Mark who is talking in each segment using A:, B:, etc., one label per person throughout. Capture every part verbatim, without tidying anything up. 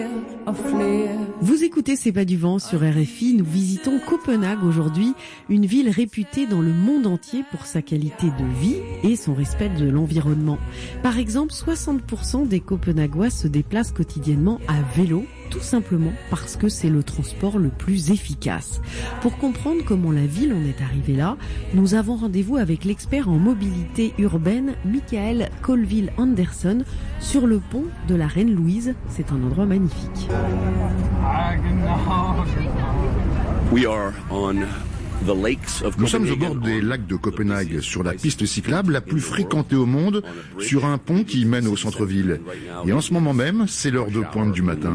A: Vous écoutez C'est pas du vent sur R F I, nous visitons Copenhague aujourd'hui, une ville réputée dans le monde entier pour sa qualité de vie et son respect de l'environnement. Par exemple, soixante pour cent des Copenhaguois se déplacent quotidiennement à vélo, tout simplement parce que c'est le transport le plus efficace. Pour comprendre comment la ville en est arrivée là, nous avons rendez-vous avec l'expert en mobilité urbaine Michael Colville Anderson sur le pont de la Reine Louise. C'est un endroit magnifique.
B: We are on the lakes of
C: Nous sommes au bord des lacs de Copenhague, sur la piste cyclable la plus fréquentée au monde, sur un pont qui mène au centre-ville. Et en ce moment même, c'est l'heure de pointe du matin.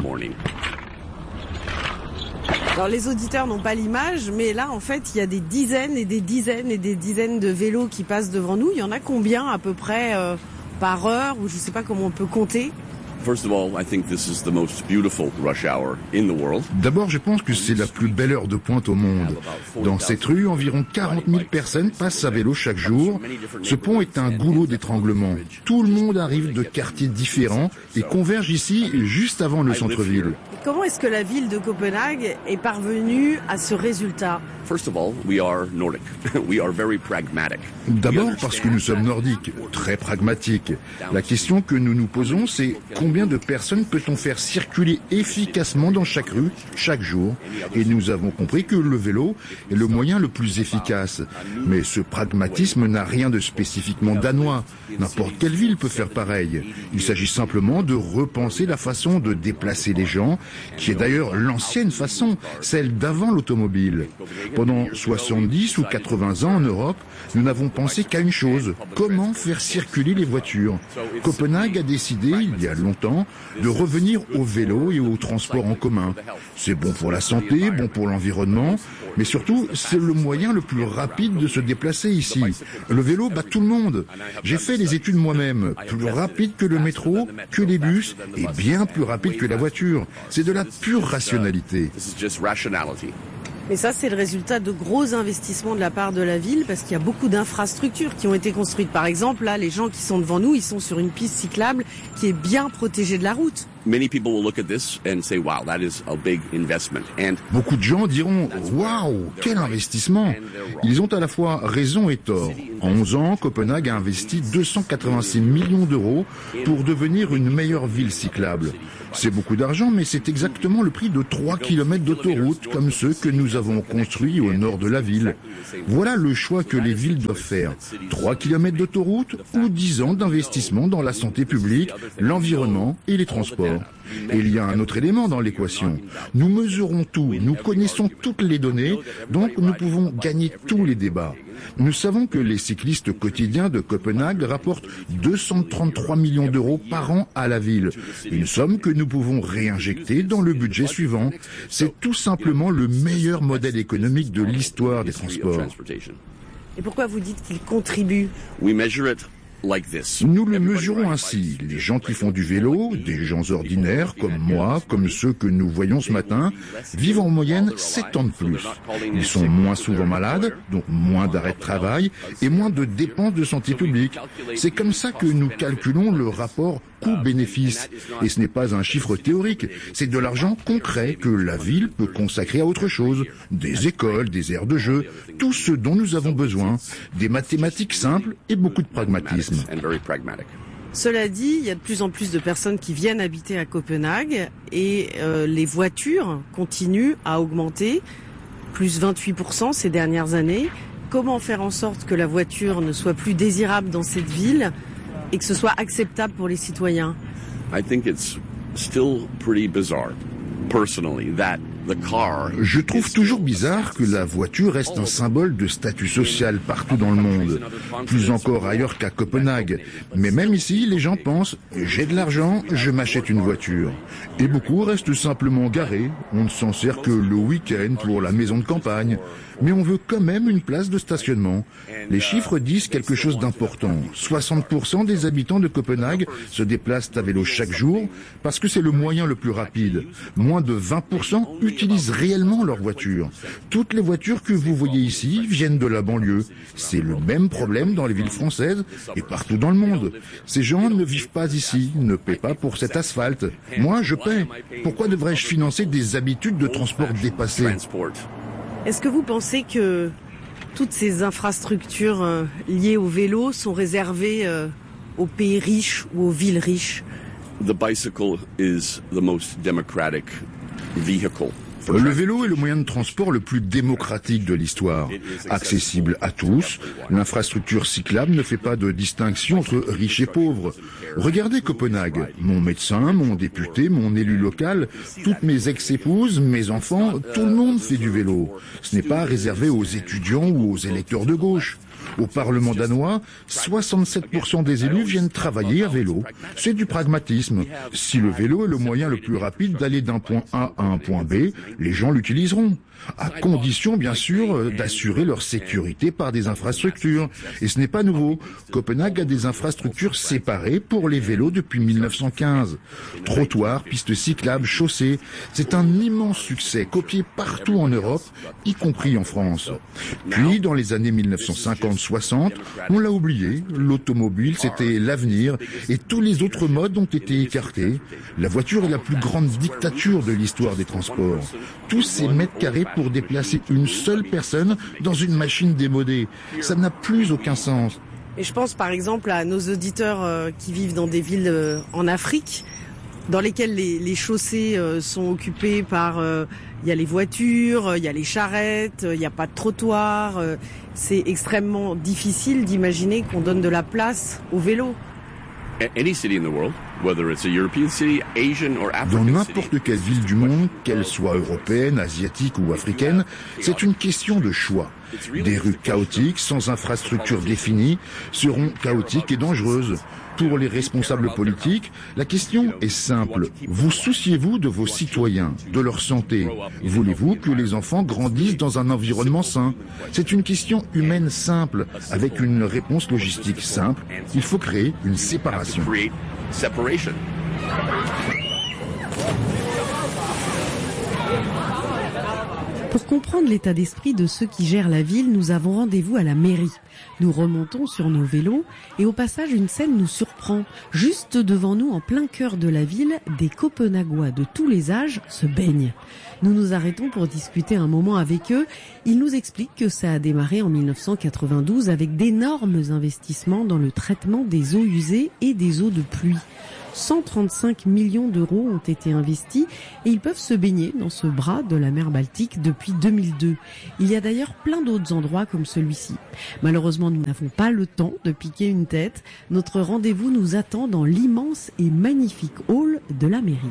D: Alors les auditeurs n'ont pas l'image, mais là en fait il y a des dizaines et des dizaines et des dizaines de vélos qui passent devant nous. Il y en a combien à peu près euh, par heure, ou je ne sais pas comment on peut compter?
C: D'abord, je pense que c'est la plus belle heure de pointe au monde. Dans cette rue, environ quarante mille personnes passent à vélo chaque jour. Ce pont est un goulot d'étranglement. Tout le monde arrive de quartiers différents et converge ici juste avant le centre-ville.
D: Comment est-ce que la ville de Copenhague est parvenue à ce résultat?
C: D'abord parce que nous sommes nordiques, très pragmatiques. La question que nous nous posons, c'est combien de personnes peut-on faire circuler efficacement dans chaque rue, chaque jour? Et nous avons compris que le vélo est le moyen le plus efficace. Mais ce pragmatisme n'a rien de spécifiquement danois. N'importe quelle ville peut faire pareil. Il s'agit simplement de repenser la façon de déplacer les gens, qui est d'ailleurs l'ancienne façon, celle d'avant l'automobile. Pendant soixante-dix ou quatre-vingts ans en Europe, nous n'avons pensé qu'à une chose, comment faire circuler les voitures. Copenhague a décidé, il y a longtemps, de revenir au vélo et au transport en commun. C'est bon pour la santé, bon pour l'environnement, mais surtout, c'est le moyen le plus rapide de se déplacer ici. Le vélo bat tout le monde. J'ai fait les études moi-même, plus rapide que le métro, que les bus, et bien plus rapide que la voiture. C'est de la pure rationalité.
D: Mais ça, c'est le résultat de gros investissements de la part de la ville, parce qu'il y a beaucoup d'infrastructures qui ont été construites. Par exemple, là, les gens qui sont devant nous, ils sont sur une piste cyclable qui est bien protégée de la route.
C: Beaucoup de gens diront « Waouh, quel investissement !» Ils ont à la fois raison et tort. En onze ans, Copenhague a investi deux cent quatre-vingt-six millions d'euros pour devenir une meilleure ville cyclable. C'est beaucoup d'argent, mais c'est exactement le prix de trois kilomètres d'autoroute comme ceux que nous avons construits au nord de la ville. Voilà le choix que les villes doivent faire. trois kilomètres d'autoroute ou dix ans d'investissement dans la santé publique, l'environnement et les transports. Et il y a un autre élément dans l'équation. Nous mesurons tout, nous connaissons toutes les données, donc nous pouvons gagner tous les débats. Nous savons que les cyclistes quotidiens de Copenhague rapportent deux cent trente-trois millions d'euros par an à la ville. Une somme que nous pouvons réinjecter dans le budget suivant. C'est tout simplement le meilleur modèle économique de l'histoire des transports.
D: Et pourquoi vous dites qu'il contribue ?
C: Nous le mesurons ainsi. Les gens qui font du vélo, des gens ordinaires comme moi, comme ceux que nous voyons ce matin, vivent en moyenne sept ans de plus. Ils sont moins souvent malades, donc moins d'arrêts de travail et moins de dépenses de santé publique. C'est comme ça que nous calculons le rapport coût-bénéfice. Et ce n'est pas un chiffre théorique, c'est de l'argent concret que la ville peut consacrer à autre chose. Des écoles, des aires de jeu, tout ce dont nous avons besoin. Des mathématiques simples et beaucoup de pragmatisme.
D: Cela dit, il y a de plus en plus de personnes qui viennent habiter à Copenhague et euh, les voitures continuent à augmenter, plus vingt-huit pour cent ces dernières années. Comment faire en sorte que la voiture ne soit plus désirable dans cette ville et que ce soit acceptable pour les citoyens?
B: I think it's still pretty bizarre, personally, that
C: Je trouve toujours bizarre que la voiture reste un symbole de statut social partout dans le monde, plus encore ailleurs qu'à Copenhague. Mais même ici, les gens pensent « j'ai de l'argent, je m'achète une voiture ». Et beaucoup restent simplement garés, on ne s'en sert que le week-end pour la maison de campagne. Mais on veut quand même une place de stationnement. Les chiffres disent quelque chose d'important. soixante pour cent des habitants de Copenhague se déplacent à vélo chaque jour parce que c'est le moyen le plus rapide. Moins de vingt pour cent utilisent utilisent réellement leur voiture. Toutes les voitures que vous voyez ici viennent de la banlieue. C'est le même problème dans les villes françaises et partout dans le monde. Ces gens ne vivent pas ici, ne paient pas pour cet asphalte. Moi, je paie. Pourquoi devrais-je financer des habitudes de transport dépassées ?
D: Est-ce que vous pensez que toutes ces infrastructures euh, liées au vélo sont réservées euh, aux pays riches ou aux villes riches?
B: The bicycle is the most democratic vehicle.
C: Le vélo est le moyen de transport le plus démocratique de l'histoire. Accessible à tous, l'infrastructure cyclable ne fait pas de distinction entre riches et pauvres. Regardez Copenhague. Mon médecin, mon député, mon élu local, toutes mes ex-épouses, mes enfants, tout le monde fait du vélo. Ce n'est pas réservé aux étudiants ou aux électeurs de gauche. Au Parlement danois, soixante-sept pour cent des élus viennent travailler à vélo. C'est du pragmatisme. Si le vélo est le moyen le plus rapide d'aller d'un point A à un point B, les gens l'utiliseront. À condition, bien sûr, d'assurer leur sécurité par des infrastructures. Et ce n'est pas nouveau. Copenhague a des infrastructures séparées pour les vélos depuis mille neuf cent quinze. Trottoirs, pistes cyclables, chaussées. C'est un immense succès, copié partout en Europe, y compris en France. Puis, dans les années mille neuf cent cinquante soixante, on l'a oublié. L'automobile, c'était l'avenir, et tous les autres modes ont été écartés. La voiture est la plus grande dictature de l'histoire des transports. Tous ces mètres carrés pour déplacer une seule personne dans une machine démodée. Ça n'a plus aucun sens.
D: Et je pense par exemple à nos auditeurs euh, qui vivent dans des villes euh, en Afrique, dans lesquelles les, les chaussées euh, sont occupées par... Euh, il y a les voitures, il y a les charrettes, il n'y a pas de trottoir. Euh, c'est extrêmement difficile d'imaginer qu'on donne de la place au vélo.
C: Dans n'importe quelle ville du monde, qu'elle soit européenne, asiatique ou africaine, c'est une question de choix. Des rues chaotiques, sans infrastructure définie, seront chaotiques et dangereuses. Pour les responsables politiques, la question est simple. Vous souciez-vous de vos citoyens, de leur santé? Voulez-vous que les enfants grandissent dans un environnement sain? C'est une question humaine simple, avec une réponse logistique simple. Il faut créer une séparation.
A: Pour comprendre l'état d'esprit de ceux qui gèrent la ville, nous avons rendez-vous à la mairie. Nous remontons sur nos vélos et au passage, une scène nous surprend. Juste devant nous, en plein cœur de la ville, des Copenhaguois de tous les âges se baignent. Nous nous arrêtons pour discuter un moment avec eux. Ils nous expliquent que ça a démarré en mille neuf cent quatre-vingt-douze avec d'énormes investissements dans le traitement des eaux usées et des eaux de pluie. cent trente-cinq millions d'euros ont été investis et ils peuvent se baigner dans ce bras de la mer Baltique depuis deux mille deux. Il y a d'ailleurs plein d'autres endroits comme celui-ci. Malheureusement, nous n'avons pas le temps de piquer une tête. Notre rendez-vous nous attend dans l'immense et magnifique hall de la mairie.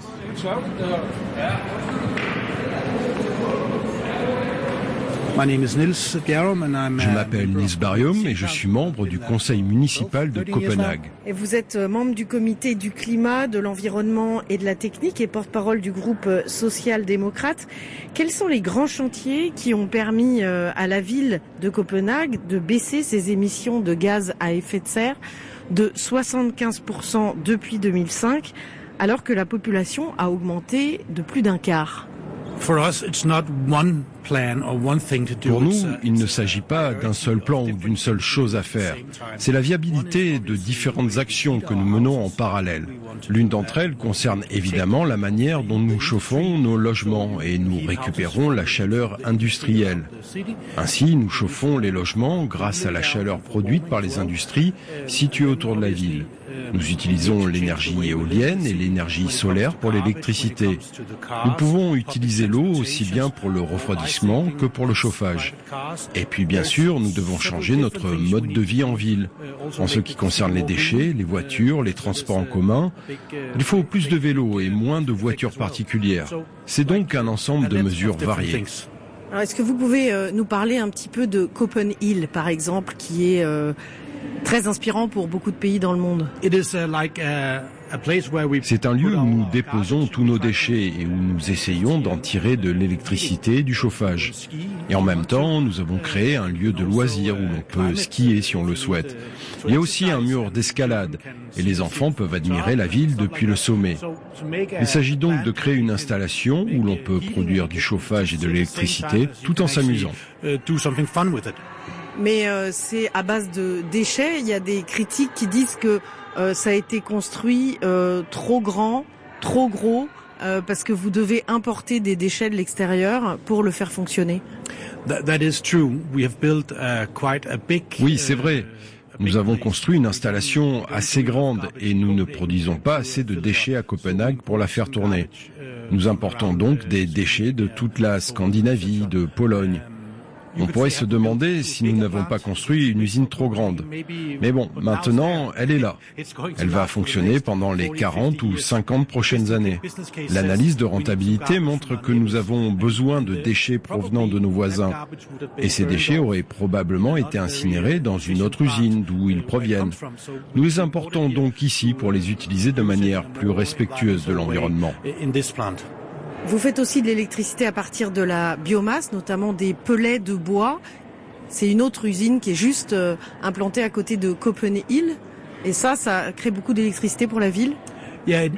E: Je m'appelle Nils Barium et je suis membre du conseil municipal de Copenhague.
D: Et vous êtes membre du comité du climat, de l'environnement et de la technique et porte-parole du groupe social-démocrate. Quels sont les grands chantiers qui ont permis à la ville de Copenhague de baisser ses émissions de gaz à effet de serre de soixante-quinze pour cent depuis deux mille cinq, alors que la population a augmenté de plus d'un quart?
E: Pour nous, il ne s'agit pas d'un seul plan ou d'une seule chose à faire. C'est la viabilité de différentes actions que nous menons en parallèle. L'une d'entre elles concerne évidemment la manière dont nous chauffons nos logements et nous récupérons la chaleur industrielle. Ainsi, nous chauffons les logements grâce à la chaleur produite par les industries situées autour de la ville. Nous utilisons l'énergie éolienne et l'énergie solaire pour l'électricité. Nous pouvons utiliser l'eau aussi bien pour le refroidissement que pour le chauffage. Et puis bien sûr, nous devons changer notre mode de vie en ville. En ce qui concerne les déchets, les voitures, les transports en commun, il faut plus de vélos et moins de voitures particulières. C'est donc un ensemble de mesures variées.
D: Alors, est-ce que vous pouvez euh, nous parler un petit peu de Copenhill, par exemple, qui est euh, très inspirant pour beaucoup de pays dans le monde?
E: C'est un lieu où nous déposons tous nos déchets et où nous essayons d'en tirer de l'électricité et du chauffage. Et en même temps, nous avons créé un lieu de loisirs où l'on peut skier si on le souhaite. Il y a aussi un mur d'escalade et les enfants peuvent admirer la ville depuis le sommet. Il s'agit donc de créer une installation où l'on peut produire du chauffage et de l'électricité tout en s'amusant.
D: Mais euh, c'est à base de déchets. Il y a des critiques qui disent que euh, ça a été construit euh, trop grand, trop gros, euh, parce que vous devez importer des déchets de l'extérieur pour le faire fonctionner.
E: Oui, c'est vrai. Nous avons construit une installation assez grande et nous ne produisons pas assez de déchets à Copenhague pour la faire tourner. Nous importons donc des déchets de toute la Scandinavie, de Pologne. On pourrait se demander si nous n'avons pas construit une usine trop grande. Mais bon, maintenant, elle est là. Elle va fonctionner pendant les quarante ou cinquante prochaines années. L'analyse de rentabilité montre que nous avons besoin de déchets provenant de nos voisins. Et ces déchets auraient probablement été incinérés dans une autre usine d'où ils proviennent. Nous les importons donc ici pour les utiliser de manière plus respectueuse de l'environnement.
D: Vous faites aussi de l'électricité à partir de la biomasse, notamment des pellets de bois. C'est une autre usine qui est juste euh, implantée à côté de Copenhague. Et ça, ça crée beaucoup d'électricité pour la ville.
E: Elle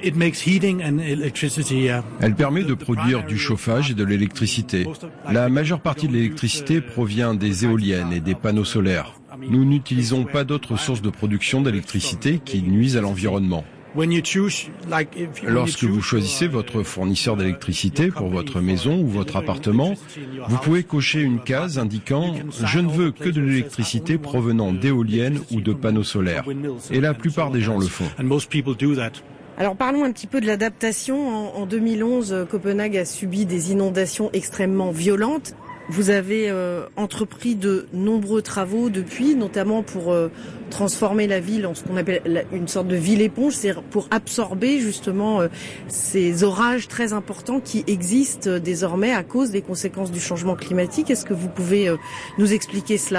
E: permet de produire du chauffage et de l'électricité. La majeure partie de l'électricité provient des éoliennes et des panneaux solaires. Nous n'utilisons pas d'autres sources de production d'électricité qui nuisent à l'environnement. Lorsque vous choisissez votre fournisseur d'électricité pour votre maison ou votre appartement, vous pouvez cocher une case indiquant « Je ne veux que de l'électricité provenant d'éoliennes ou de panneaux solaires ». Et la plupart des gens le font.
D: Alors parlons un petit peu de l'adaptation. En, en deux mille onze, Copenhague a subi des inondations extrêmement violentes. Vous avez euh, entrepris de nombreux travaux depuis, notamment pour euh, transformer la ville en ce qu'on appelle la, une sorte de ville éponge, c'est pour absorber justement euh, ces orages très importants qui existent euh, désormais à cause des conséquences du changement climatique. Est-ce que vous pouvez euh, nous expliquer cela ?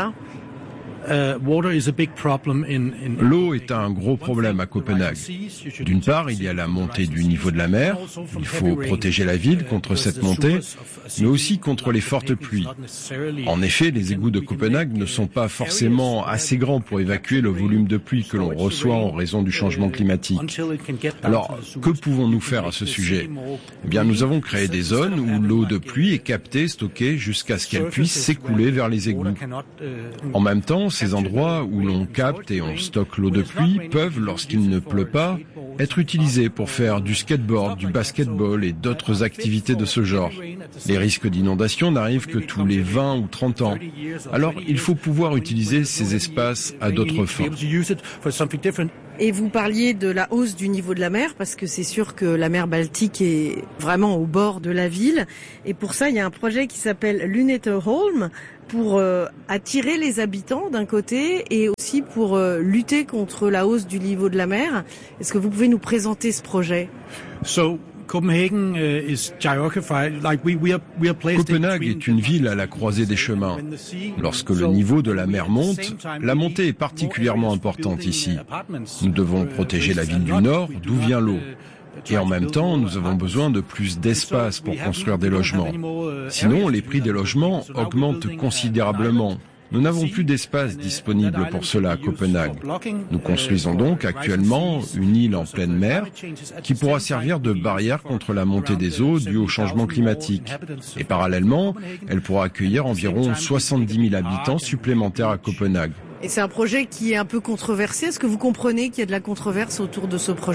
E: L'eau est un gros problème à Copenhague. D'une part, il y a la montée du niveau de la mer. Il faut protéger la ville contre cette montée, mais aussi contre les fortes pluies. En effet, les égouts de Copenhague ne sont pas forcément assez grands pour évacuer le volume de pluie que l'on reçoit en raison du changement climatique. Alors, que pouvons-nous faire à ce sujet ? Eh bien, nous avons créé des zones où l'eau de pluie est captée, stockée, jusqu'à ce qu'elle puisse s'écouler vers les égouts. En même temps, ces endroits où l'on capte et on stocke l'eau de pluie peuvent, lorsqu'il ne pleut pas, être utilisés pour faire du skateboard, du basketball et d'autres activités de ce genre. Les risques d'inondation n'arrivent que tous les vingt ou trente ans. Alors, il faut pouvoir utiliser ces espaces à d'autres fins.
D: Et vous parliez de la hausse du niveau de la mer, parce que c'est sûr que la mer Baltique est vraiment au bord de la ville. Et pour ça, il y a un projet qui s'appelle Lynetteholm pour euh, attirer les habitants d'un côté et aussi pour euh, lutter contre la hausse du niveau de la mer. Est-ce que vous pouvez nous présenter ce projet ?
E: Copenhague est une ville à la croisée des chemins. Lorsque le niveau de la mer monte, la montée est particulièrement importante ici. Nous devons protéger la ville du nord, d'où vient l'eau. Et en même temps, nous avons besoin de plus d'espace pour construire des logements. Sinon, les prix des logements augmentent considérablement. Nous n'avons plus d'espace disponible pour cela à Copenhague. Nous construisons donc actuellement une île en pleine mer qui pourra servir de barrière contre la montée des eaux due au changement climatique. Et parallèlement, elle pourra accueillir environ soixante-dix mille habitants supplémentaires à Copenhague.
D: Et c'est un projet qui est un peu controversé. Est-ce que vous comprenez qu'il y a de la controverse autour de ce projet ?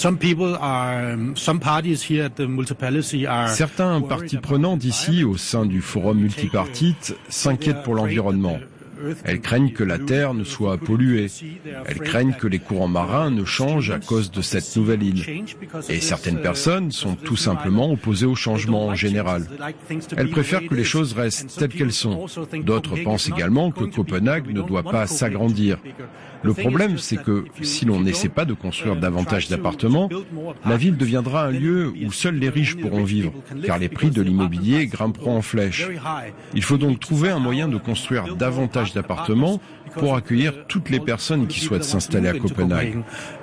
E: Certains parties prenantes ici, au sein du forum multipartite, s'inquiètent pour l'environnement. Elles craignent que la terre ne soit polluée. Elles craignent que les courants marins ne changent à cause de cette nouvelle île. Et certaines personnes sont tout simplement opposées au changement en général. Elles préfèrent que les choses restent telles qu'elles sont. D'autres pensent également que Copenhague ne doit pas s'agrandir. Le problème, c'est que si l'on n'essaie pas de construire davantage d'appartements, la ville deviendra un lieu où seuls les riches pourront vivre, car les prix de l'immobilier grimperont en flèche. Il faut donc trouver un moyen de construire davantage davantage d'appartements pour accueillir toutes les personnes qui souhaitent s'installer à Copenhague.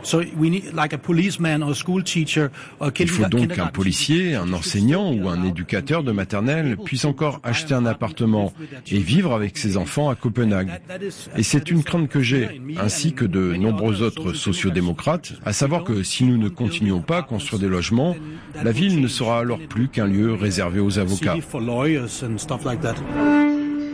E: Il faut donc qu'un policier, un enseignant ou un éducateur de maternelle puisse encore acheter un appartement et vivre avec ses enfants à Copenhague. Et c'est une crainte que j'ai, ainsi que de nombreux autres sociodémocrates, à savoir que si nous ne continuons pas à construire des logements, la ville ne sera alors plus qu'un lieu réservé aux avocats.